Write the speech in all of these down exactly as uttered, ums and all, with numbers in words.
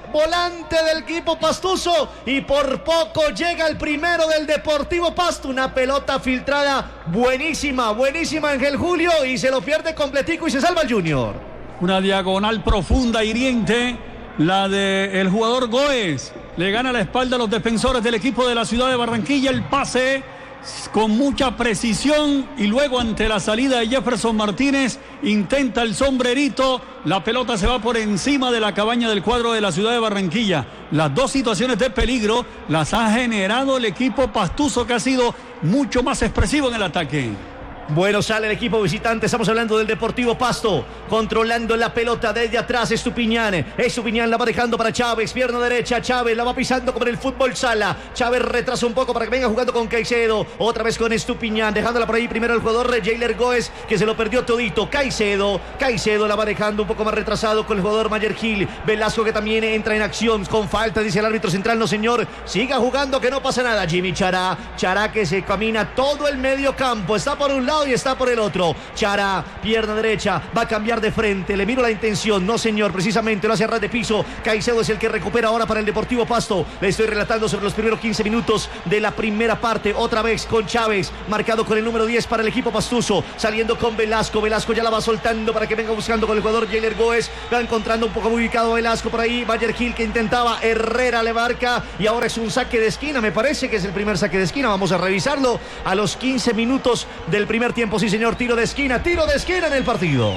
volante del equipo pastuso, y por poco llega el primero del Deportivo Pasto. Una pelota filtrada buenísima, buenísima Ángel Julio, y se lo pierde completico y se salva el Junior. Una diagonal profunda, hiriente, la del jugador Góez. Le gana la espalda a los defensores del equipo de la ciudad de Barranquilla. El pase con mucha precisión, y luego ante la salida de Jefferson Martínez intenta el sombrerito. La pelota se va por encima de la cabaña del cuadro de la ciudad de Barranquilla. Las dos situaciones de peligro las ha generado el equipo pastuso, que ha sido mucho más expresivo en el ataque. Bueno, sale el equipo visitante. Estamos hablando del Deportivo Pasto, controlando la pelota desde atrás. Estupiñán, Estupiñán la va dejando para Chávez, pierna derecha. Chávez la va pisando como en el fútbol sala. Chávez retrasa un poco para que venga jugando con Caicedo. Otra vez con Estupiñán, dejándola por ahí primero el jugador Jailer Góez, que se lo perdió todito. Caicedo, Caicedo la va dejando un poco más retrasado con el jugador Mayer Gil. Velasco, que también entra en acción con falta, dice el árbitro central. No señor, siga jugando, que no pasa nada. Jimmy Chará, Chará que se camina todo el medio campo. Está por un lado y está por el otro. Chará, pierna derecha, va a cambiar de frente. Le miro la intención, no señor, precisamente lo hace a ras de piso. Caicedo es el que recupera ahora para el Deportivo Pasto. Le estoy relatando sobre los primeros quince minutos de la primera parte. Otra vez con Chávez, marcado con el número diez para el equipo pastuso, saliendo con Velasco. Velasco ya la va soltando para que venga buscando con el jugador Jailer Góez. Va encontrando un poco muy ubicado Velasco por ahí. Mayer Gil, que intentaba, Herrera le marca, y ahora es un saque de esquina. Me parece que es el primer saque de esquina. Vamos a revisarlo a los quince minutos del primer tiempo. Sí señor, tiro de esquina, tiro de esquina en el partido.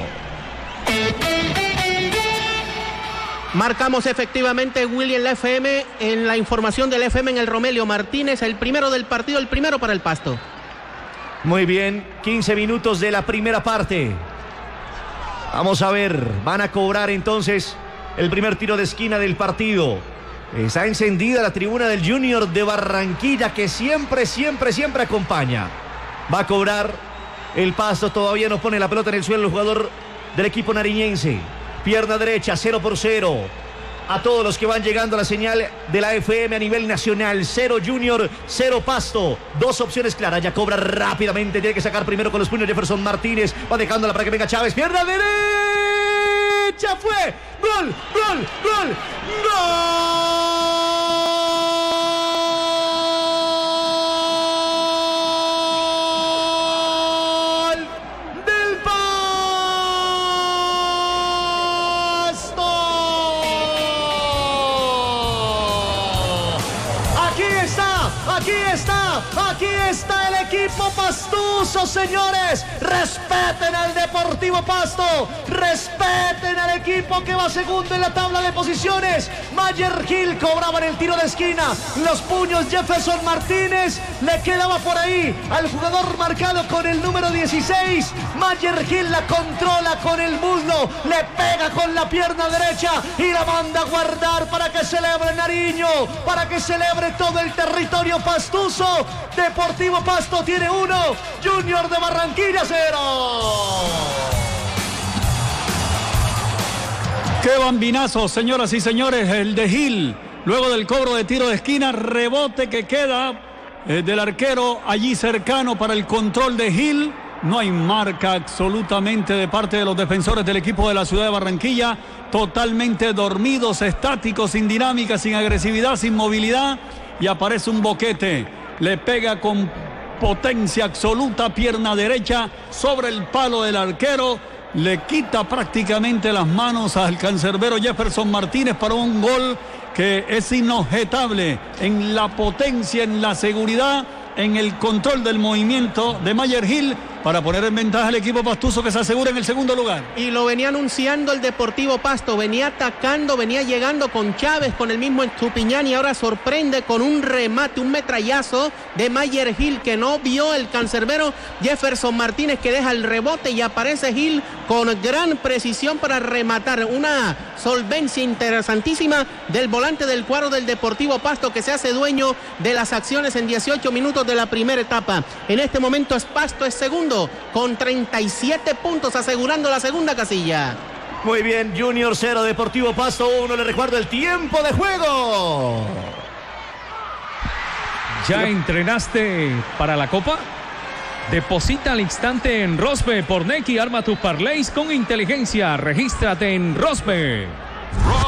Marcamos efectivamente, William, la F M, en la información del F M en el Romelio Martínez, el primero del partido, el primero para el Pasto. Muy bien, quince minutos de la primera parte. Vamos a ver, van a cobrar entonces el primer tiro de esquina del partido. Está encendida la tribuna del Junior de Barranquilla, que siempre, siempre, siempre acompaña. Va a cobrar el Pasto, todavía no pone la pelota en el suelo el jugador del equipo nariñense. Pierna derecha, cero por cero. A todos los que van llegando a la señal de la F M a nivel nacional, cero Junior, cero Pasto. Dos opciones claras, ya cobra rápidamente. Tiene que sacar primero con los puños Jefferson Martínez. Va dejándola para que venga Chávez. Pierna derecha, fue. Gol, gol, gol, gol. Aquí está el equipo pastuso, señores. Respeten al Deportivo Pasto. Respeten al equipo que va segundo en la tabla de posiciones. Mayer Gil cobraba en el tiro de esquina. Los puños Jefferson Martínez. Le quedaba por ahí al jugador marcado con el número dieciséis. Mayer Gil la controla con el muslo. Le pega con la pierna derecha y la manda a guardar para que celebre Nariño. Para que celebre todo el territorio pastuso. Deportivo Pasto tiene uno, Junior de Barranquilla cero. Qué bambinazo, señoras y señores, el de Gil. Luego del cobro de tiro de esquina, rebote que queda eh, del arquero allí cercano para el control de Gil. No hay marca absolutamente de parte de los defensores del equipo de la ciudad de Barranquilla. Totalmente dormidos, estáticos, sin dinámica, sin agresividad, sin movilidad. Y aparece un boquete. Le pega con potencia absoluta, pierna derecha sobre el palo del arquero. Le quita prácticamente las manos al cancerbero Jefferson Martínez para un gol que es inobjetable en la potencia, en la seguridad, en el control del movimiento de Mayer Gil, para poner en ventaja al equipo pastuso, que se asegura en el segundo lugar. Y lo venía anunciando el Deportivo Pasto, venía atacando, venía llegando con Chávez, con el mismo Estupiñán, y ahora sorprende con un remate, un metrallazo de Mayer Gil, que no vio el cancerbero Jefferson Martínez, que deja el rebote, y aparece Gil con gran precisión para rematar. Una solvencia interesantísima del volante del cuadro del Deportivo Pasto, que se hace dueño de las acciones en dieciocho minutos de la primera etapa. En este momento es Pasto, es segundo con treinta y siete puntos, asegurando la segunda casilla. Muy bien, Junior cero, Deportivo Pasto uno. Le recuerdo el tiempo de juego. ¿Ya entrenaste para la Copa? Deposita al instante en Rosbe por Nequi. Arma tus parlays con inteligencia. Regístrate en Rosbe.